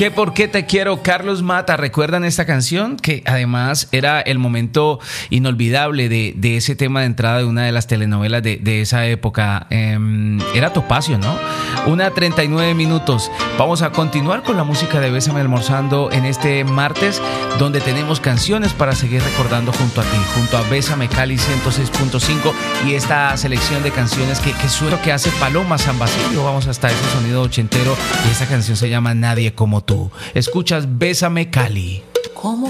¿Qué por qué te quiero? Carlos Mata. ¿Recuerdan esta canción? Que además era el momento inolvidable de ese tema de entrada de una de las telenovelas de esa época. Era Topacio, ¿no? 1:39 minutos. Vamos a continuar con la música de Bésame Almorzando en este martes, donde tenemos canciones para seguir recordando junto a ti, junto a Bésame Cali 106.5 y esta selección de canciones que suena que hace Paloma San Basilio. Vamos hasta ese sonido ochentero y esa canción se llama Nadie como tú. Escuchas Bésame Cali. ¿Cómo